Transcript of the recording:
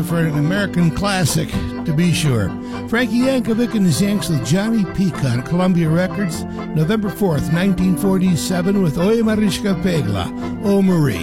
for an American classic, to be sure. Frankie Yankovic and his Yanks with Johnny Peak on Columbia Records, November 4th, 1947, with Oye Mariska Pegla, O Marie.